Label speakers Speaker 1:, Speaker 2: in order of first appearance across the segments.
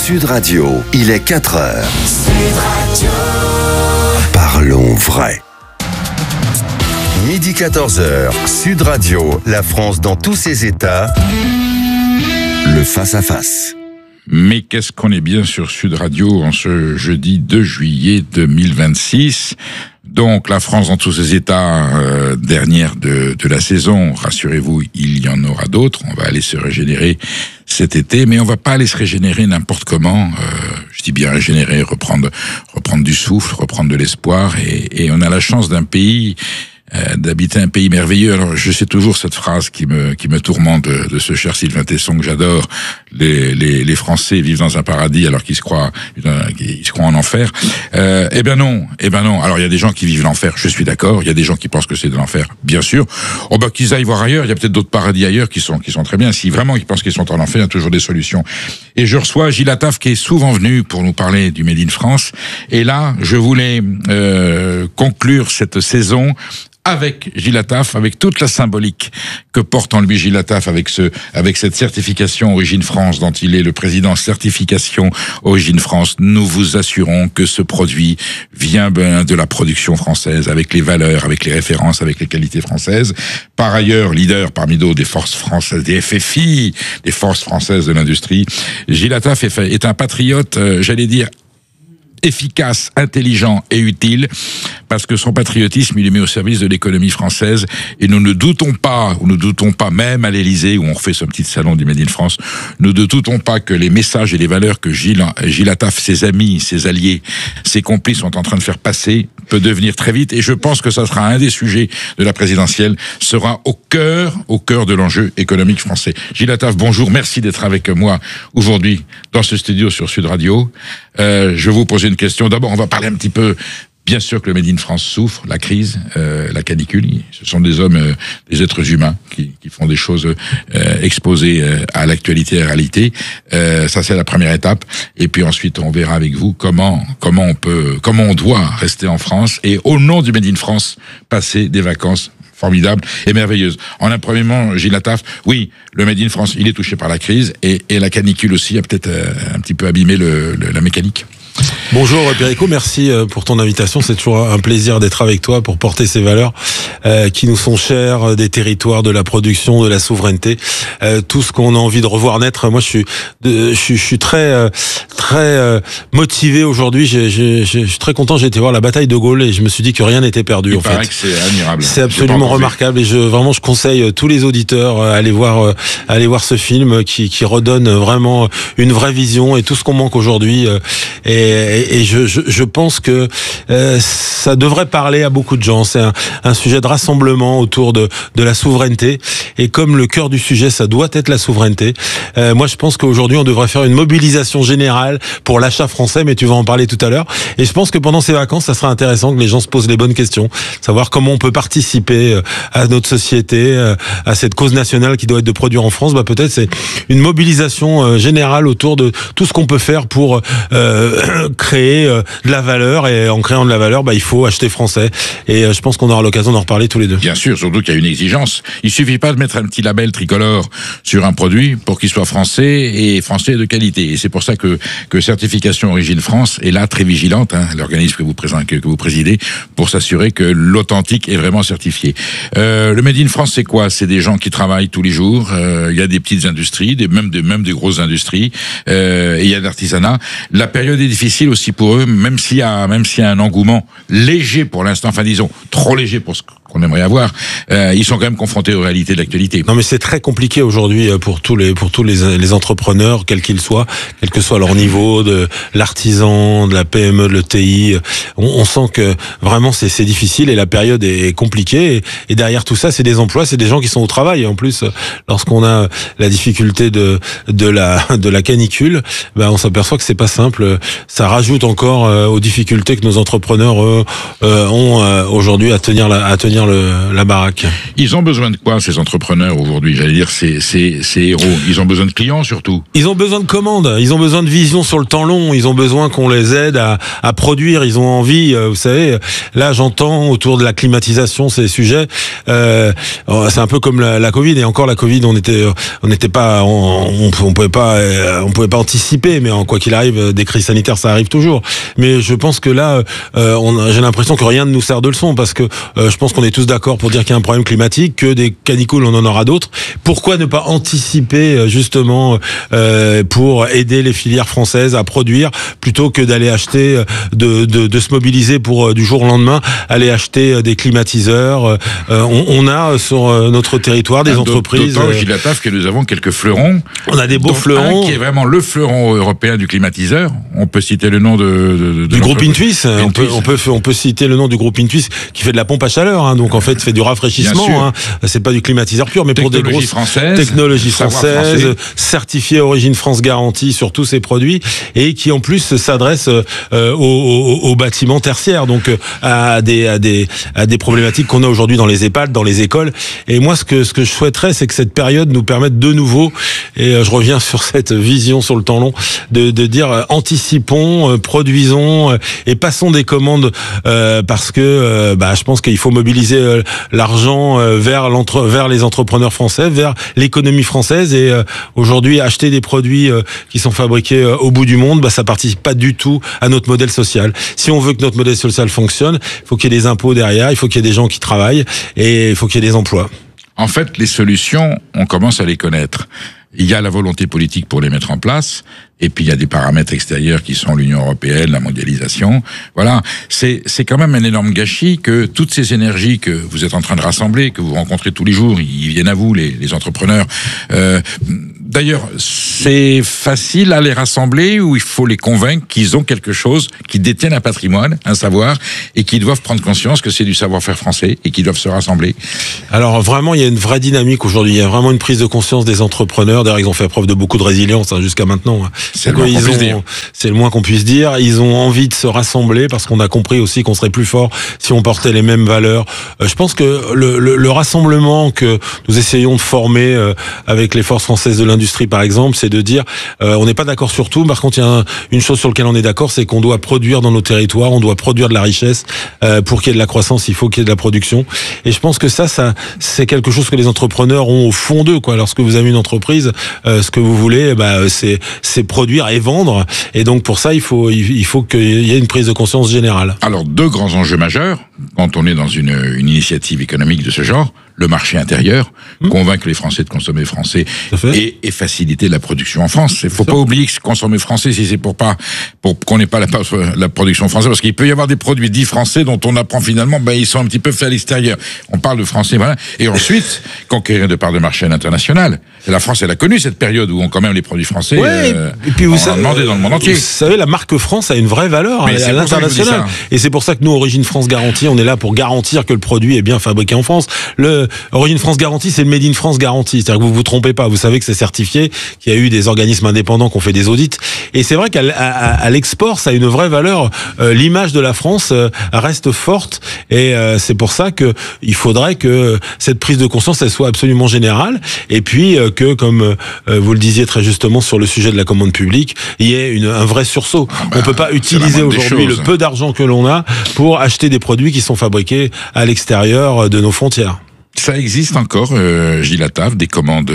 Speaker 1: Sud Radio, il est 4h. Sud Radio. Parlons vrai. Midi 14h, Sud Radio, la France dans tous ses états. Le face-à-face.
Speaker 2: Mais qu'est-ce qu'on est bien sur Sud Radio en ce jeudi 2 juillet 2026. Donc la France dans tous ses états, dernière de la saison. Rassurez-vous, il y en aura d'autres. On va aller se régénérer cet été, mais on va pas aller se régénérer n'importe comment. Je dis bien régénérer, reprendre du souffle, reprendre de l'espoir. Et on a la chance d'habiter un pays merveilleux. Alors je sais toujours cette phrase qui me tourmente de ce cher Sylvain Tesson que j'adore. Les Français vivent dans un paradis alors qu'ils se croient en enfer. Eh ben non. Alors il y a des gens qui vivent l'enfer, je suis d'accord. Il y a des gens qui pensent que c'est de l'enfer, bien sûr. Oh bah qu'ils aillent voir ailleurs. Il y a peut-être d'autres paradis ailleurs qui sont très bien. Si vraiment ils pensent qu'ils sont en enfer, il y a toujours des solutions. Et je reçois Gilles Attaf qui est souvent venu pour nous parler du Made in France. Et là, je voulais conclure cette saison avec Gilles Attaf, avec toute la symbolique que porte en lui Gilles Attaf, avec cette certification Origine France dont il est le président. Certification Origine France, nous vous assurons que ce produit vient de la production française, avec les valeurs, avec les références, avec les qualités françaises. Par ailleurs, leader parmi d'autres des forces françaises, des FFI, des forces françaises de l'industrie. Gilles Attaf est un patriote, j'allais dire, efficace, intelligent et utile, parce que son patriotisme, il est mis au service de l'économie française, et nous ne doutons pas, même à l'Élysée, où on refait ce petit salon du Made in France, nous ne doutons pas que les messages et les valeurs que Gilles Attaf, ses amis, ses alliés, ses complices sont en train de faire passer, peut devenir très vite, et je pense que ça sera un des sujets de la présidentielle, sera au cœur de l'enjeu économique français. Gilles Attaf, bonjour, merci d'être avec moi aujourd'hui dans ce studio sur Sud Radio. Je vous pose une question. D'abord, on va parler un petit peu. Bien sûr que le Made in France souffre, la crise, la canicule. Ce sont des hommes, des êtres humains qui font des choses exposées à l'actualité et à la réalité. Ça, c'est la première étape. Et puis ensuite, on verra avec vous comment on doit rester en France et au nom du Made in France, passer des vacances formidables et merveilleuses. En un premier moment, Gilles Attaf, oui, le Made in France, il est touché par la crise et la canicule aussi a peut-être un petit peu abîmé la mécanique.
Speaker 3: Bonjour Perico, merci pour ton invitation. C'est toujours un plaisir d'être avec toi pour porter ces valeurs qui nous sont chères, des territoires, de la production, de la souveraineté, tout ce qu'on a envie de revoir naître. Moi, je suis très motivé aujourd'hui. Je suis très content. J'ai été voir la bataille de Gaulle et je me suis dit que rien n'était perdu.
Speaker 2: Il paraît que c'est admirable.
Speaker 3: C'est absolument remarquable et je conseille tous les auditeurs à aller voir ce film qui redonne vraiment une vraie vision et tout ce qu'on manque aujourd'hui. Et je pense que ça devrait parler à beaucoup de gens. C'est un sujet de rassemblement autour de la souveraineté. Et comme le cœur du sujet, ça doit être la souveraineté. Moi, je pense qu'aujourd'hui, on devrait faire une mobilisation générale pour l'achat français, mais tu vas en parler tout à l'heure. Et je pense que pendant ces vacances, ça sera intéressant que les gens se posent les bonnes questions, savoir comment on peut participer à notre société, à cette cause nationale qui doit être de produire en France. Peut-être c'est une mobilisation générale autour de tout ce qu'on peut faire pour créer de la valeur, et en créant de la valeur, il faut acheter français. Et je pense qu'on aura l'occasion d'en reparler tous les deux.
Speaker 2: Bien sûr, surtout qu'il y a une exigence. Il suffit pas de mettre un petit label tricolore sur un produit pour qu'il soit français et de qualité. Et c'est pour ça que Certification Origine France est là très vigilante, l'organisme que vous présidez, pour s'assurer que l'authentique est vraiment certifié. Le Made in France, c'est quoi? C'est des gens qui travaillent tous les jours. Il y a des petites industries, même des grosses industries. Et il y a de l'artisanat. La période est difficile aussi pour eux, même s'il y a un engouement léger pour l'instant, enfin disons trop léger pour ce qu'on aimerait avoir, ils sont quand même confrontés aux réalités de l'actualité.
Speaker 3: Non, mais c'est très compliqué aujourd'hui pour tous les entrepreneurs, quels qu'ils soient, quel que soit leur niveau, de l'artisan, de la PME, de l'ETI. On sent que vraiment c'est difficile et la période est compliquée. Et derrière tout ça, c'est des emplois, c'est des gens qui sont au travail. Et en plus, lorsqu'on a la difficulté de la canicule, on s'aperçoit que c'est pas simple. Ça rajoute encore aux difficultés que nos entrepreneurs ont aujourd'hui à tenir la baraque.
Speaker 2: Ils ont besoin de quoi, ces entrepreneurs aujourd'hui? J'allais dire ces héros. Ils ont besoin de clients surtout.
Speaker 3: Ils ont besoin de commandes. Ils ont besoin de vision sur le temps long. Ils ont besoin qu'on les aide à produire. Ils ont envie. Vous savez, là j'entends autour de la climatisation ces sujets. C'est un peu comme la Covid. Et encore la Covid, on pouvait pas anticiper. Mais quoi qu'il arrive, des crises sanitaires, ça arrive toujours. Mais je pense que là, j'ai l'impression que rien ne nous sert de leçon, parce que je pense qu'on est tous d'accord pour dire qu'il y a un problème climatique, que des canicules, on en aura d'autres. Pourquoi ne pas anticiper justement pour aider les filières françaises à produire, plutôt que d'aller acheter, de se mobiliser pour du jour au lendemain, aller acheter des climatiseurs. On a sur notre territoire des entreprises.
Speaker 2: D'autant, Gilles Lataf, que nous avons quelques fleurons.
Speaker 3: On a des beaux fleurons.
Speaker 2: Un qui est vraiment le fleuron européen du climatiseur. On peut citer le nom
Speaker 3: du groupe Intuis. On peut citer le nom du groupe Intuis, qui fait de la pompe à chaleur, hein, donc en fait fait du rafraîchissement, hein. C'est pas du climatiseur pur, mais pour des grosses technologies françaises, certifiées Origine France Garantie sur tous ces produits, et qui en plus s'adresse aux bâtiments tertiaires, donc à des problématiques qu'on a aujourd'hui dans les EHPAD, dans les écoles. Et moi, ce que je souhaiterais, c'est que cette période nous permette de nouveau, et je reviens sur cette vision sur le temps long, de dire anticipons, produisons et passons des commandes, parce que je pense qu'il faut mobiliser l'argent vers les entrepreneurs français, vers l'économie française, et aujourd'hui acheter des produits qui sont fabriqués au bout du monde, ça participe pas du tout à notre modèle social. Si on veut que notre modèle social fonctionne, il faut qu'il y ait des impôts derrière, il faut qu'il y ait des gens qui travaillent, et il faut qu'il y ait des emplois.
Speaker 2: En fait, les solutions, on commence à les connaître. Il y a la volonté politique pour les mettre en place, et puis il y a des paramètres extérieurs qui sont l'Union européenne, la mondialisation. Voilà, c'est quand même un énorme gâchis que toutes ces énergies que vous êtes en train de rassembler, que vous rencontrez tous les jours, ils viennent à vous, les entrepreneurs. D'ailleurs, c'est facile à les rassembler, ou il faut les convaincre qu'ils ont quelque chose, qu'ils détiennent un patrimoine, un savoir, et qu'ils doivent prendre conscience que c'est du savoir-faire français et qu'ils doivent se rassembler?
Speaker 3: Alors vraiment, il y a une vraie dynamique aujourd'hui. Il y a vraiment une prise de conscience des entrepreneurs. D'ailleurs, ils ont fait preuve de beaucoup de résilience jusqu'à maintenant.
Speaker 2: C'est le moins qu'on puisse dire.
Speaker 3: C'est le moins qu'on puisse dire. Ils ont envie de se rassembler parce qu'on a compris aussi qu'on serait plus fort si on portait les mêmes valeurs. Je pense que le rassemblement que nous essayons de former avec les forces françaises de l'industrie, par exemple, c'est de dire on n'est pas d'accord sur tout. Par contre, il y a une chose sur laquelle on est d'accord, c'est qu'on doit produire dans nos territoires, on doit produire de la richesse. Pour qu'il y ait de la croissance, il faut qu'il y ait de la production. Et je pense que ça c'est quelque chose que les entrepreneurs ont au fond d'eux, quoi. Lorsque vous avez une entreprise, ce que vous voulez, c'est produire et vendre. Et donc pour ça, il faut qu'il y ait une prise de conscience générale.
Speaker 2: Alors, deux grands enjeux majeurs quand on est dans une initiative économique de ce genre: le marché intérieur, convaincre les Français de consommer français, et faciliter la production en France. Il faut pas oublier que consommer français, si c'est pour qu'on n'ait pas la production française, parce qu'il peut y avoir des produits dits français dont on apprend finalement, ils sont un petit peu faits à l'extérieur. On parle de français, voilà. Et ensuite, conquérir de parts de marché à l'international. La France, elle a connu cette période où quand même les produits français,
Speaker 3: et puis
Speaker 2: on en demandait dans le monde entier.
Speaker 3: Vous savez, la marque France a une vraie valeur à l'international. Et c'est pour ça que nous, Origine France Garantie, on est là pour garantir que le produit est bien fabriqué en France. Origine France Garantie, c'est le Made in France Garantie. C'est-à-dire que vous vous trompez pas. Vous savez que c'est certifié, qu'il y a eu des organismes indépendants qui ont fait des audits. Et c'est vrai qu'à l'export, ça a une vraie valeur. L'image de la France reste forte. Et c'est pour ça que il faudrait que cette prise de conscience, elle soit absolument générale. Et puis que, comme vous le disiez très justement sur le sujet de la commande publique, il y ait un vrai sursaut. On peut pas utiliser aujourd'hui le peu d'argent que l'on a pour acheter des produits qui sont fabriqués à l'extérieur de nos frontières.
Speaker 2: Ça existe encore, Gilles Lataf, des commandes.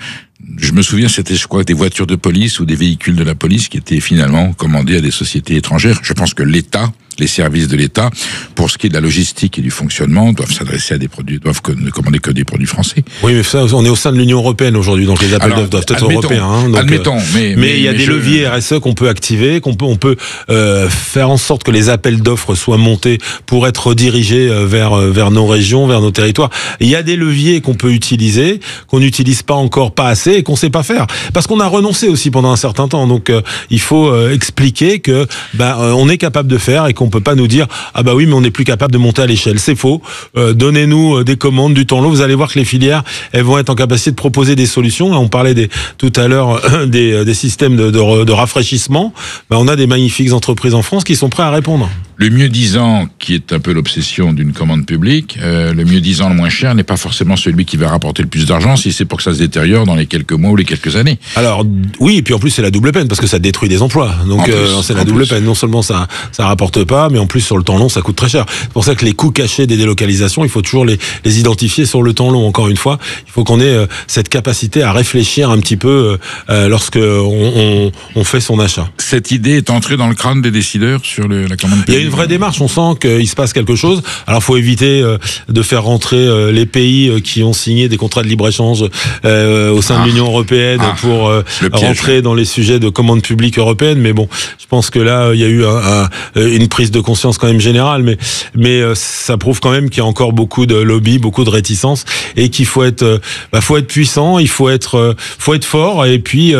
Speaker 2: Je me souviens, c'était, je crois, des voitures de police ou des véhicules de la police qui étaient finalement commandés à des sociétés étrangères. Je pense que l'État, les services de l'État, pour ce qui est de la logistique et du fonctionnement, doivent s'adresser à des produits, doivent ne commander que des produits français.
Speaker 3: Oui, mais ça, on est au sein de l'Union européenne aujourd'hui, donc les appels d'offres doivent être européens.
Speaker 2: Admettons, mais
Speaker 3: il y a des leviers RSE qu'on peut activer, on peut faire en sorte que les appels d'offres soient montés pour être redirigés vers nos régions, vers nos territoires. Il y a des leviers qu'on peut utiliser, qu'on n'utilise pas encore pas assez et qu'on sait pas faire, parce qu'on a renoncé aussi pendant un certain temps. Donc il faut expliquer que on est capable de faire et qu'on peut pas nous dire oui, mais on n'est plus capable de monter à l'échelle. C'est faux. Donnez-nous des commandes, du temps long. Vous allez voir que les filières, elles vont être en capacité de proposer des solutions. On parlait tout à l'heure des systèmes de rafraîchissement. On a des magnifiques entreprises en France qui sont prêts à répondre.
Speaker 2: Le mieux-disant, qui est un peu l'obsession d'une commande publique, le mieux-disant le moins cher n'est pas forcément celui qui va rapporter le plus d'argent si c'est pour que ça se détériore dans les quelques mois ou les quelques années.
Speaker 3: Alors oui, et puis en plus c'est la double peine parce que ça détruit des emplois. Donc c'est la double peine. Non seulement ça rapporte pas, mais en plus sur le temps long ça coûte très cher. C'est pour ça que les coûts cachés des délocalisations, il faut toujours les identifier sur le temps long. Encore une fois, il faut qu'on ait cette capacité à réfléchir un petit peu lorsque on fait son achat.
Speaker 2: Cette idée est entrée dans le crâne des décideurs sur la commande publique.
Speaker 3: Il y a une vraie démarche, on sent qu'il se passe quelque chose. Alors, faut éviter de faire rentrer les pays qui ont signé des contrats de libre-échange au sein de l'Union européenne pour rentrer dans les sujets de commande publique européenne. Mais bon, je pense que là, il y a eu une prise de conscience quand même générale. Mais ça prouve quand même qu'il y a encore beaucoup de lobby, beaucoup de réticences et qu'il faut être puissant, il faut être fort et puis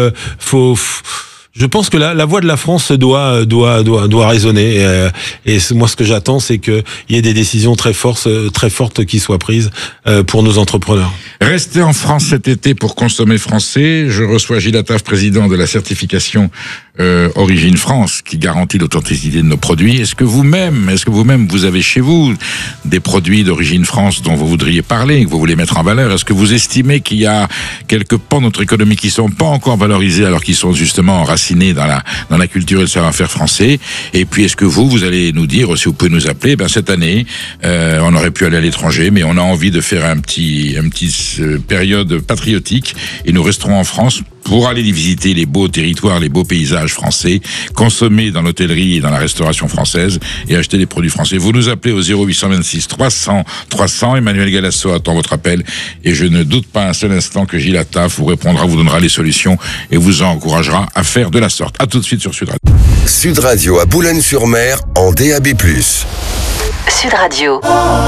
Speaker 3: je pense que la voix de la France doit résonner. Et moi, ce que j'attends, c'est qu'il y ait des décisions très fortes qui soient prises pour nos entrepreneurs.
Speaker 2: Restez en France cet été pour consommer français. Je reçois Gilles Attaf, président de la certification Origine France, qui garantit l'authenticité de nos produits. Est-ce que vous-même, vous avez chez vous des produits d'origine France dont vous voudriez parler, que vous voulez mettre en valeur? Est-ce que vous estimez qu'il y a quelques pans de notre économie qui sont pas encore valorisés alors qu'ils sont justement enracinés dans la culture et le savoir-faire français? Et puis, est-ce que vous allez nous dire, si vous pouvez nous appeler, cette année, on aurait pu aller à l'étranger, mais on a envie de faire un petit période patriotique et nous resterons en France pour aller visiter les beaux territoires, les beaux paysages français, consommer dans l'hôtellerie et dans la restauration française et acheter des produits français. Vous nous appelez au 0826 300 300. Emmanuel Galasso attend votre appel et je ne doute pas un seul instant que Gilles Attaf vous répondra, vous donnera les solutions et vous encouragera à faire de la sorte. À tout de suite sur Sud Radio.
Speaker 1: Sud Radio à Boulogne-sur-Mer en DAB+.
Speaker 4: Sud Radio.